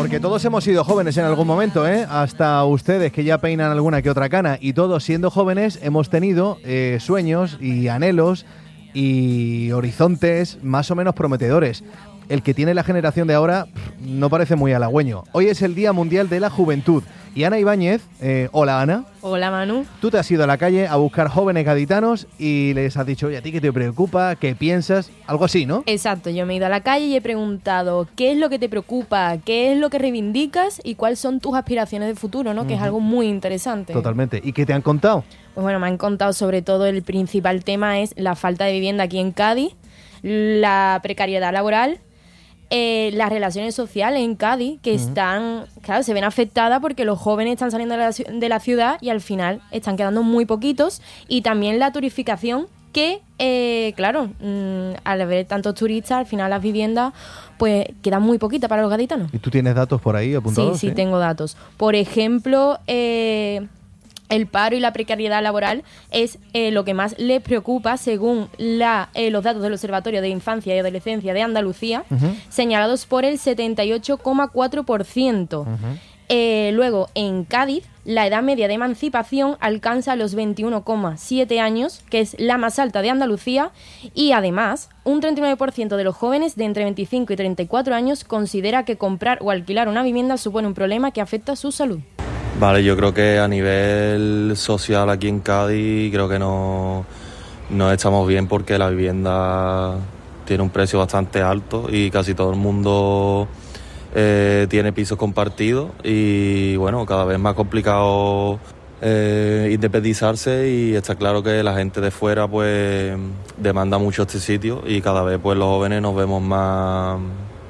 porque todos hemos sido jóvenes en algún momento, ¿eh? Hasta ustedes que ya peinan alguna que otra cana, y todos siendo jóvenes hemos tenido sueños y anhelos y horizontes más o menos prometedores. El que tiene la generación de ahora no parece muy halagüeño. Hoy es el Día Mundial de la Juventud. Y Ana Ibáñez, hola Ana. Hola Manu. Tú te has ido a la calle a buscar jóvenes gaditanos y les has dicho, oye, ¿a ti qué te preocupa? ¿Qué piensas? Algo así, ¿no? Exacto, yo me he ido a la calle y he preguntado qué es lo que te preocupa, qué es lo que reivindicas y cuáles son tus aspiraciones de futuro, ¿no? Que es algo muy interesante. Totalmente. ¿Y qué te han contado? Pues bueno, me han contado sobre todo el principal tema es la falta de vivienda aquí en Cádiz, la precariedad laboral, las relaciones sociales en Cádiz que están, claro, se ven afectadas porque los jóvenes están saliendo de la ciudad y al final están quedando muy poquitos, y también la turificación que, claro, al haber tantos turistas, al final las viviendas pues quedan muy poquitas para los gaditanos. ¿Y tú tienes datos por ahí apuntados? Sí, tengo datos. Por ejemplo, el paro y la precariedad laboral es lo que más les preocupa según los datos del Observatorio de Infancia y Adolescencia de Andalucía, señalados por el 78,4%. Luego, en Cádiz, la edad media de emancipación alcanza los 21,7 años, que es la más alta de Andalucía, y además, un 39% de los jóvenes de entre 25 y 34 años considera que comprar o alquilar una vivienda supone un problema que afecta a su salud. Vale, yo creo que a nivel social aquí en Cádiz creo que no estamos bien porque la vivienda tiene un precio bastante alto y casi todo el mundo tiene pisos compartidos y bueno, cada vez más complicado independizarse, y está claro que la gente de fuera pues demanda mucho este sitio y cada vez pues los jóvenes nos vemos más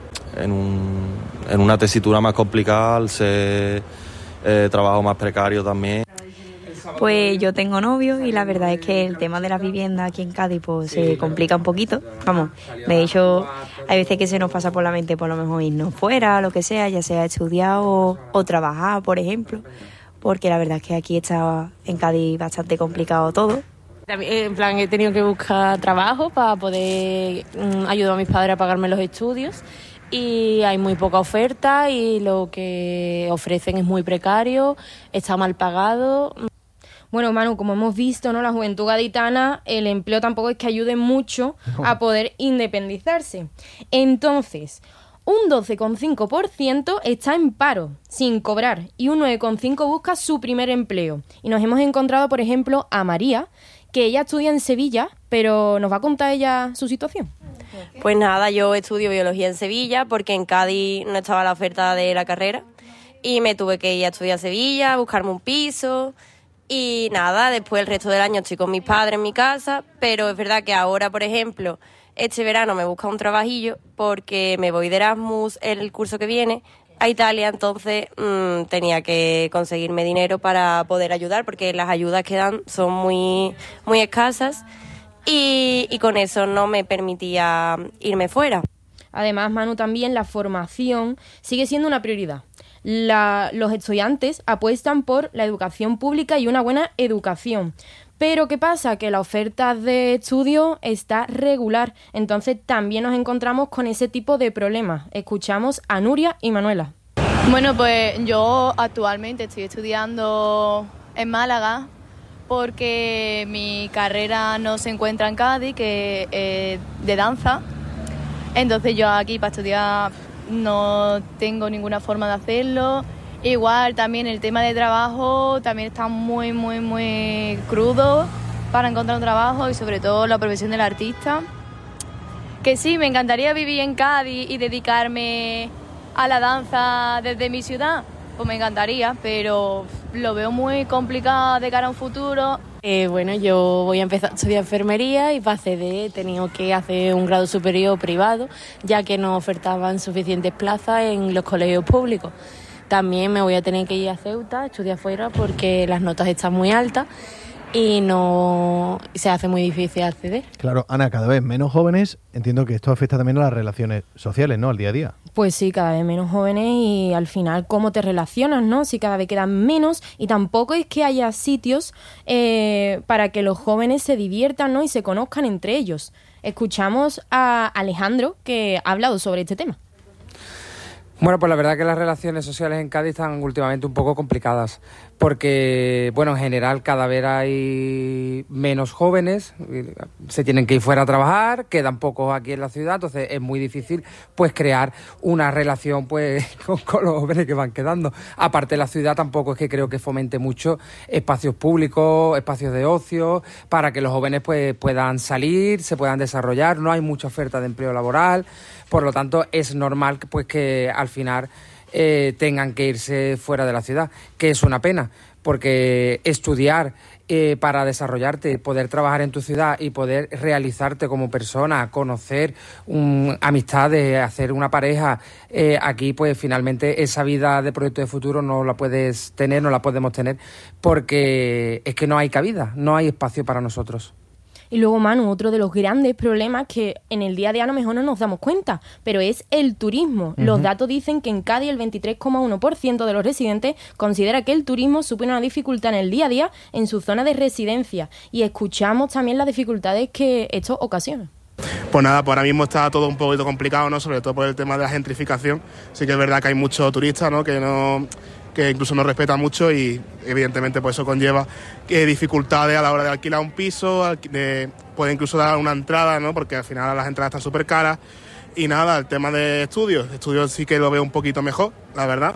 en una tesitura más complicada al ser trabajo más precario también. Pues yo tengo novio y la verdad es que el tema de las viviendas aquí en Cádiz pues se complica un poquito. Vamos, de hecho hay veces que se nos pasa por la mente por lo mejor irnos fuera, lo que sea, ya sea estudiar o trabajar, por ejemplo, porque la verdad es que aquí está en Cádiz bastante complicado todo. En plan, he tenido que buscar trabajo para poder ayudar a mis padres a pagarme los estudios. Y hay muy poca oferta y lo que ofrecen es muy precario, está mal pagado. Bueno, Manu, como hemos visto, ¿no? La juventud gaditana, el empleo tampoco es que ayude mucho a poder independizarse. Entonces, un 12,5% está en paro, sin cobrar, y un 9,5% busca su primer empleo. Y nos hemos encontrado, por ejemplo, a María, que ella estudia en Sevilla, pero nos va a contar ella su situación. Pues nada, yo estudio biología en Sevilla porque en Cádiz no estaba la oferta de la carrera y me tuve que ir a estudiar a Sevilla, buscarme un piso y nada, después el resto del año estoy con mis padres en mi casa, pero es verdad que ahora, por ejemplo, este verano me busca un trabajillo porque me voy de Erasmus el curso que viene a Italia, entonces tenía que conseguirme dinero para poder ayudar porque las ayudas que dan son muy, muy escasas. Y con eso no me permitía irme fuera. Además, Manu, también la formación sigue siendo una prioridad. Los estudiantes apuestan por la educación pública y una buena educación. Pero ¿qué pasa? Que la oferta de estudio está regular. Entonces también nos encontramos con ese tipo de problemas. Escuchamos a Nuria y Manuela. Bueno, pues yo actualmente estoy estudiando en Málaga, porque mi carrera no se encuentra en Cádiz, que es de danza. Entonces yo aquí para estudiar no tengo ninguna forma de hacerlo. Igual también el tema de trabajo también está muy, muy, muy crudo para encontrar un trabajo, y sobre todo la profesión del artista. Que sí, me encantaría vivir en Cádiz y dedicarme a la danza desde mi ciudad, pues me encantaría, pero lo veo muy complicado de cara a un futuro. Bueno, yo voy a empezar a estudiar enfermería y para acceder he tenido que hacer un grado superior privado, ya que no ofertaban suficientes plazas en los colegios públicos. También me voy a tener que ir a Ceuta a estudiar fuera porque las notas están muy altas y no se hace muy difícil acceder. Claro, Ana, cada vez menos jóvenes, entiendo que esto afecta también a las relaciones sociales, ¿no? Al día a día. Pues sí, cada vez menos jóvenes, y al final cómo te relacionas, ¿no? Si cada vez quedan menos, y tampoco es que haya sitios para que los jóvenes se diviertan, ¿no? Y se conozcan entre ellos. Escuchamos a Alejandro, que ha hablado sobre este tema. Bueno, pues la verdad que las relaciones sociales en Cádiz están últimamente un poco complicadas porque, bueno, en general cada vez hay menos jóvenes, se tienen que ir fuera a trabajar, quedan pocos aquí en la ciudad, entonces es muy difícil pues crear una relación pues con los jóvenes que van quedando. Aparte, la ciudad tampoco es que creo que fomente mucho espacios públicos, espacios de ocio, para que los jóvenes pues puedan salir, se puedan desarrollar, no hay mucha oferta de empleo laboral, por lo tanto es normal pues que al final tengan que irse fuera de la ciudad, que es una pena, porque estudiar para desarrollarte, poder trabajar en tu ciudad y poder realizarte como persona, conocer amistades, hacer una pareja, aquí pues finalmente esa vida de proyecto de futuro no la puedes tener, no la podemos tener, porque es que no hay cabida, no hay espacio para nosotros. Y luego, Manu, otro de los grandes problemas que en el día a día a lo mejor no nos damos cuenta, pero es el turismo. Los datos dicen que en Cádiz el 23,1% de los residentes considera que el turismo supone una dificultad en el día a día en su zona de residencia. Y escuchamos también las dificultades que esto ocasiona. Pues nada, pues ahora mismo está todo un poquito complicado, ¿no? Sobre todo por el tema de la gentrificación. Sí que es verdad que hay muchos turistas, ¿no? Que incluso no respeta mucho y evidentemente pues eso conlleva dificultades a la hora de alquilar un piso, puede incluso dar una entrada, ¿no? Porque al final las entradas están súper caras. Y nada, el tema de estudios sí que lo veo un poquito mejor, la verdad,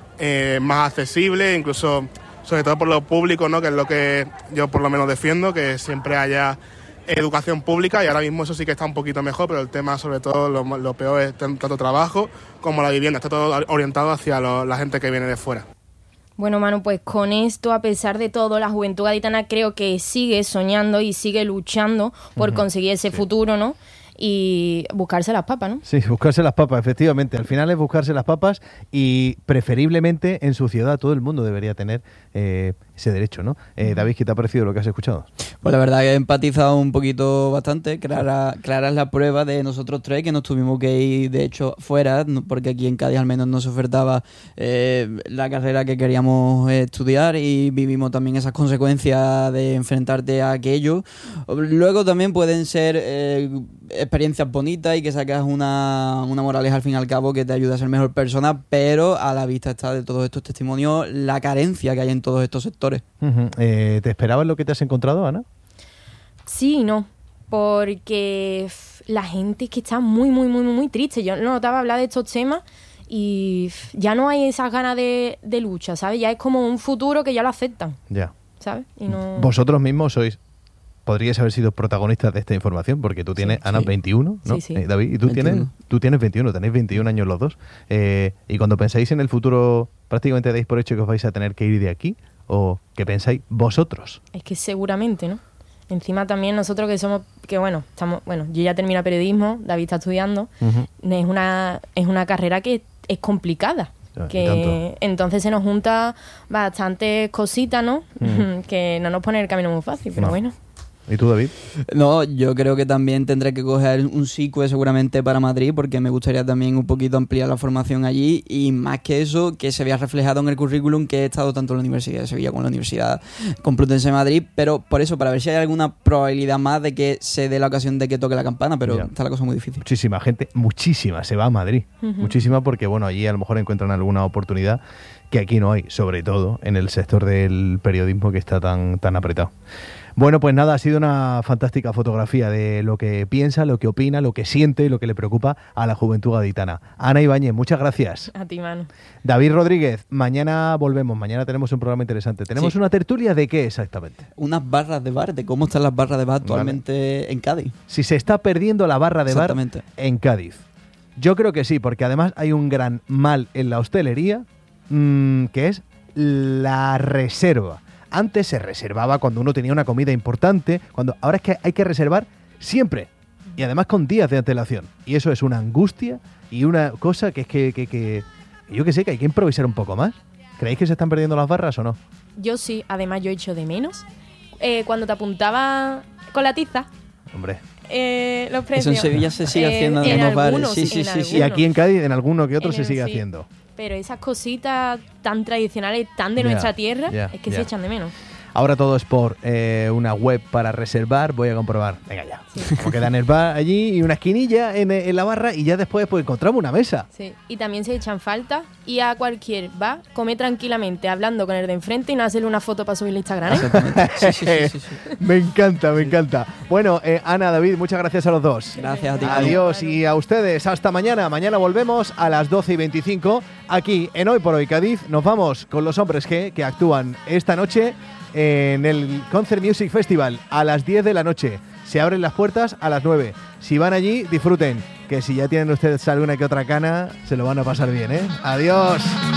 más accesible, incluso sobre todo por lo público, ¿no? Que es lo que yo por lo menos defiendo, que siempre haya educación pública, y ahora mismo eso sí que está un poquito mejor, pero el tema sobre todo lo peor es tanto trabajo como la vivienda, está todo orientado hacia la gente que viene de fuera. Bueno, Manu, pues con esto, a pesar de todo, la juventud gaditana creo que sigue soñando y sigue luchando por conseguir ese futuro, ¿no? Y buscarse las papas, ¿no? Sí, buscarse las papas, efectivamente. Al final es buscarse las papas y preferiblemente en su ciudad todo el mundo debería tener ese derecho, ¿no? David, ¿qué te ha parecido lo que has escuchado? Pues la verdad que he empatizado un poquito bastante. Clara es la prueba de nosotros tres que nos tuvimos que ir, de hecho, fuera, porque aquí en Cádiz al menos no se ofertaba la carrera que queríamos estudiar y vivimos también esas consecuencias de enfrentarte a aquello. Luego también pueden ser experiencias bonitas y que sacas una moraleja al fin y al cabo que te ayuda a ser mejor persona, pero a la vista está de todos estos testimonios la carencia que hay en todos estos sectores. ¿Te esperabas lo que te has encontrado, Ana? Sí y no, porque la gente es que está muy, muy, muy, muy triste. Yo no notaba hablar de estos temas y ya no hay esas ganas de lucha, ¿sabes? Ya es como un futuro que ya lo aceptan. Ya. ¿Sabes? Y no... Vosotros mismos podríais haber sido protagonistas de esta información, porque tú tienes, Ana, 21, ¿no? Sí. David, y tú tienes 21, tenéis 21 años los dos. Y cuando pensáis en el futuro, ¿prácticamente dais por hecho que os vais a tener que ir de aquí? ¿O qué pensáis vosotros? Es que seguramente, ¿no? Encima también nosotros estamos, yo ya terminé periodismo, David está estudiando, es una carrera que es complicada. Que entonces se nos junta bastantes cositas, ¿no? Que no nos pone el camino muy fácil, pero bueno. ¿Y tú, David? No, yo creo que también tendré que coger un SICUE seguramente para Madrid, porque me gustaría también un poquito ampliar la formación allí, y más que eso, que se vea reflejado en el currículum que he estado tanto en la Universidad de Sevilla como en la Universidad Complutense de Madrid, pero por eso, para ver si hay alguna probabilidad más de que se dé la ocasión de que toque la campana, pero está la cosa muy difícil. Muchísima gente, muchísima, se va a Madrid. Muchísima, porque bueno, allí a lo mejor encuentran alguna oportunidad que aquí no hay, sobre todo en el sector del periodismo que está tan apretado. Bueno, pues nada, ha sido una fantástica fotografía de lo que piensa, lo que opina, lo que siente y lo que le preocupa a la juventud gaditana. Ana Ibáñez, muchas gracias. A ti, Manu. David Rodríguez, mañana volvemos, mañana tenemos un programa interesante. ¿Tenemos una tertulia de qué exactamente? Unas barras de bar, de cómo están las barras de bar actualmente en Cádiz. Si se está perdiendo la barra de bar en Cádiz. Yo creo que sí, porque además hay un gran mal en la hostelería, que es la reserva. Antes se reservaba cuando uno tenía una comida importante, ahora es que hay que reservar siempre, y además con días de antelación. Y eso es una angustia y una cosa que es que yo que sé, que hay que improvisar un poco más. ¿Creéis que se están perdiendo las barras o no? Yo sí, además yo echo de menos cuando te apuntaba con la tiza. Hombre. Los precios. Eso en Sevilla se sigue haciendo en algunos bares. Sí. Y aquí en Cádiz en alguno que otro se sigue haciendo. Pero esas cositas tan tradicionales, tan de nuestra tierra, es que se echan de menos. Ahora todo es por una web para reservar. Voy a comprobar. Venga ya. Sí. Como queda en el bar allí y una esquinilla en la barra y ya después pues encontramos una mesa. Sí. Y también se echan falta y a cualquier va, come tranquilamente hablando con el de enfrente y no hacerle una foto para subirle a Instagram. Exactamente. Sí. Me encanta. Bueno, Ana, David, muchas gracias a los dos. Gracias a ti. Adiós y a ustedes. Hasta mañana. Mañana volvemos a las 12:25 aquí en Hoy por Hoy Cádiz. Nos vamos con los Hombres G que actúan esta noche en el Concert Music Festival a las 10 de la noche. Se abren las puertas a las 9. Si van allí, disfruten. Que si ya tienen ustedes alguna que otra cana, se lo van a pasar bien, ¿eh? Adiós.